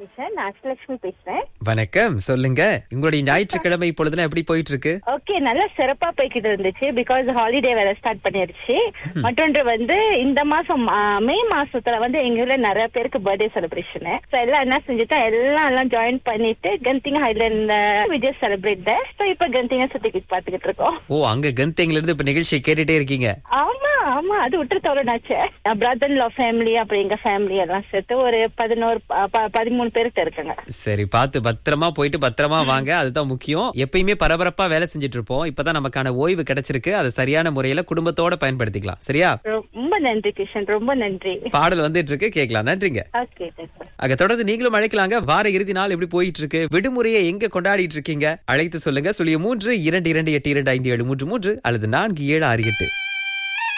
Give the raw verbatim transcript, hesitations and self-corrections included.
கிஷன். நான் அஷ்டலட்சுமி பேசுறேன். வணக்கம், சொல்லுங்க. உங்களுடைய ஞாயிற்றுக்கிழமை பொழுதுலாம் எப்படி போயிட்டு இருக்கு? ஓகே, நல்லா சிறப்பா போய்கிட்டு இருந்துச்சு. பிகாஸ் ஹாலிடே வேற ஸ்டார்ட் பண்ணிருச்சு. மற்றொன்று வந்து இந்த மாசம் ஆ, மே மாசத்துல வந்து எங்க ஊர்ல நிறைய பேருக்கு பர்த்டே செலிப்ரேஷன். சோ எல்லாம் என்ன செஞ்சுட்டா எல்லாம் எல்லாம் ஜாயின் பண்ணிட்டு கந்திங் ஹைலண்ட் விஜய் செலிப்ரேட். சோ இப்ப கந்திங்க சுத்திக்கிட்டு பாத்துக்கிட்டு இருக்கோம். ஓ, அங்க கந்தேங்ல இருந்து இப்ப நிகழ்ச்சியை கேட்டுட்டே இருக்கீங்க. ஆமா ஆமா, அது விட்டு தோறனாச்சு. பிரதர் லா ஃபேமிலி அப்புறம் எங்க ஃபேமிலி எல்லாம் சேர்த்து ஒரு பதினோரு ப- ப- பதிமூணு பேருக்கு இருக்காங்க. சரி, பார்த்து பத்திரமா போயிட்டு பத்திரமா வாங்க, அதுதான் முக்கியம். எப்பயுமே பரபரப்பா வேலை செஞ்சுட்டு இருப்போம். இப்பதான் நமக்கான ஓய்வு கிடைச்சிருக்கு, அதை சரியான முறையில குடும்பத்தோட பயன்படுத்திக்கலாம். சரியா? ரொம்ப நன்றி கிஷன், ரொம்ப நன்றி. பாடல் வந்துட்டு இருக்கு, கேட்கலாம். நன்றிங்க. Okay, thank you. அங்க தொடர்ந்து நீங்களும் அழைக்கலாங்க. வார இறுதி நாள் எப்படி போயிட்டு இருக்கு? விடுமுறையை எங்க கொண்டாடிட்டு இருக்கீங்க? அழைத்து சொல்லுங்க. சுழிய மூன்று இரண்டு இரண்டு எட்டு இரண்டு ஐந்து ஏழு மூன்று மூன்று அல்லது நான்கு ஏழு ஆறு எட்டு.